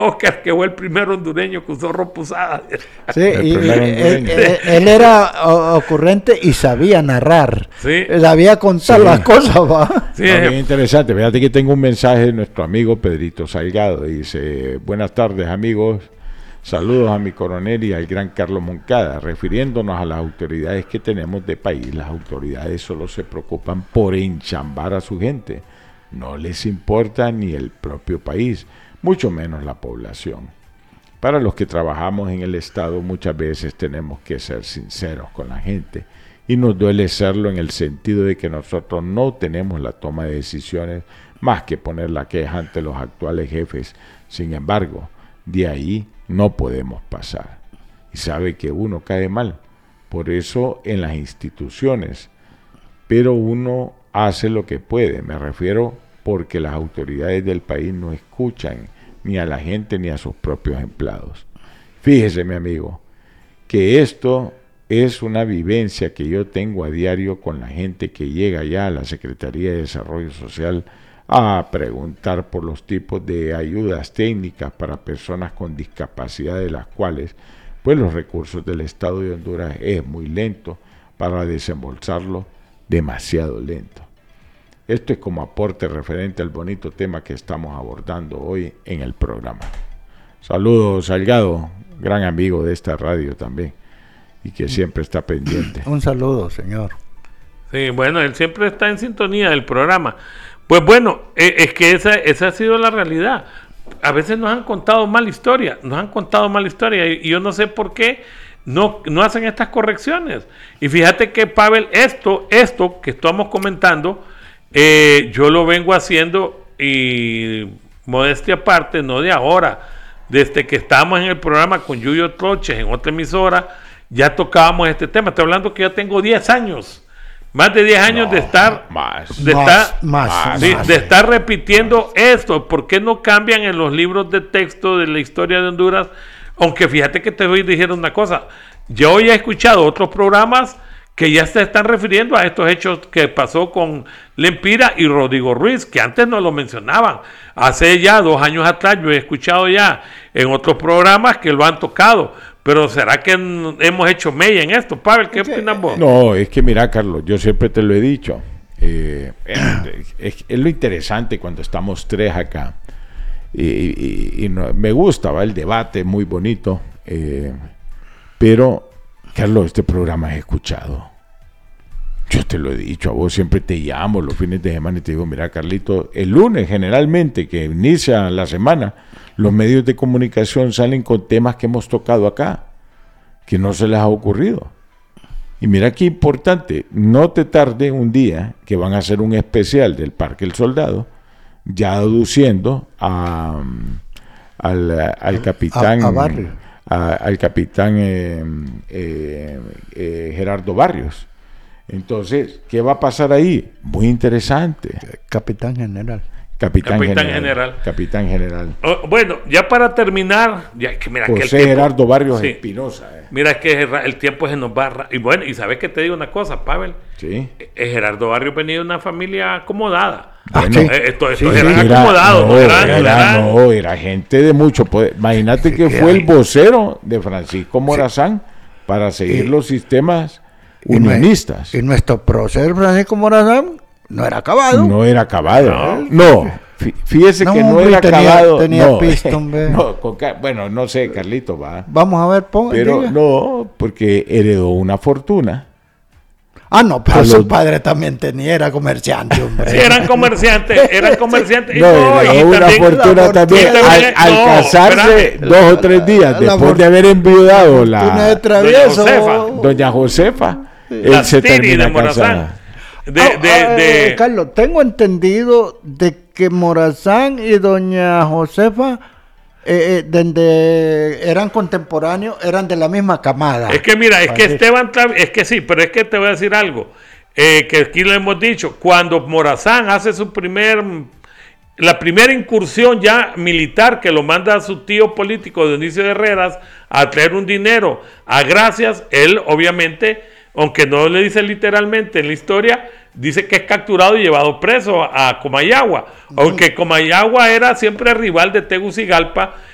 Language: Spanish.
Oscar, que fue el primer hondureño que usó ropa usada. Sí, y él era ocurrente y sabía narrar. Sí. Sabía contar las cosas, ¿va? Sí, bien interesante. Fíjate que tengo un mensaje de nuestro amigo Pedrito Salgado. Dice: buenas tardes, amigos. Saludos a mi coronel y al gran Carlos Moncada. Refiriéndonos a las autoridades que tenemos de país, las autoridades solo se preocupan por enchambar a su gente. No les importa ni el propio país, mucho menos la población. Para los que trabajamos en el Estado, muchas veces tenemos que ser sinceros con la gente, y nos duele serlo en el sentido de que nosotros no tenemos la toma de decisiones más que poner la queja ante los actuales jefes. Sin embargo, de ahí no podemos pasar. Y sabe que uno cae mal, por eso en las instituciones, pero uno hace lo que puede, me refiero porque las autoridades del país no escuchan ni a la gente ni a sus propios empleados. Fíjese, mi amigo, que esto es una vivencia que yo tengo a diario con la gente que llega ya a la Secretaría de Desarrollo Social a preguntar por los tipos de ayudas técnicas para personas con discapacidad, de las cuales pues los recursos del Estado de Honduras es muy lento para desembolsarlo, demasiado lento. Esto es como aporte referente al bonito tema que estamos abordando hoy en el programa. Saludos, Salgado, gran amigo de esta radio también, y que siempre está pendiente. Un saludo, señor. Sí, bueno, él siempre está en sintonía del programa. Pues bueno, es que esa ha sido la realidad. A veces nos han contado mala historia, y yo no sé por qué no hacen estas correcciones. Y fíjate que, Pavel, esto que estamos comentando, yo lo vengo haciendo, y modestia aparte, no de ahora, desde que estábamos en el programa con Yuyo Troches en otra emisora, ya tocábamos este tema. Estoy hablando que ya tengo 10 años. Más de 10 años de estar repitiendo esto. ¿Por qué no cambian en los libros de texto de la historia de Honduras? Aunque fíjate que te voy a decir una cosa. Yo ya he escuchado otros programas que ya se están refiriendo a estos hechos que pasó con Lempira y Rodrigo Ruiz, que antes no lo mencionaban. Hace ya 2 años atrás yo he escuchado ya en otros programas que lo han tocado. Pero ¿será que hemos hecho mella en esto? Pavel, ¿qué opinas vos? No, es que mira, Carlos, yo siempre te lo he dicho. Es lo interesante cuando estamos 3 acá. Y me gusta, ¿va? El debate, muy bonito. Pero, Carlos, este programa es escuchado. Yo te lo he dicho, a vos siempre te llamo los fines de semana y te digo: mira, Carlito, el lunes generalmente, que inicia la semana, los medios de comunicación salen con temas que hemos tocado acá, que no se les ha ocurrido. Y mira qué importante, no te tarde un día que van a hacer un especial del Parque El Soldado, ya aduciendo al capitán al capitán Gerardo Barrios. Entonces, ¿qué va a pasar ahí? Muy interesante. Capitán general. Capitán General. Bueno, ya para terminar, ya que mira, José que el tiempo, Gerardo Barrios Espinosa. Mira, es que el tiempo se nos va. Y bueno, y sabes que te digo una cosa, Pavel. Sí. Gerardo Barrios venía de una familia acomodada. Bueno, estos eran acomodados. Era gente de mucho poder. Imagínate que fue el vocero de Francisco Morazán para seguir los sistemas unionistas. Y nuestro prócer Francisco Morazán no era acabado. No. Fíjese que no era acabado. Tenía pistón, bueno, no sé, Carlito, va. Vamos a ver, pero diga. No, porque heredó una fortuna. Ah, no, pero su padre también era comerciante, hombre. Sí, eran comerciantes. Heredó una fortuna también al casarse 2 o 3 días después de haber enviudado doña Josefa. Él se termina casando. Carlos, tengo entendido de que Morazán y doña Josefa eran contemporáneos, eran de la misma camada. Es que mira, es que Esteban, es que sí, pero es que te voy a decir algo, que aquí lo hemos dicho, cuando Morazán hace la primera incursión ya militar, que lo manda a su tío político Dionisio de Herreras a traer un dinero a Gracias, él obviamente, aunque no le dice literalmente en la historia, dice que es capturado y llevado preso a Comayagua, aunque Comayagua era siempre rival de Tegucigalpa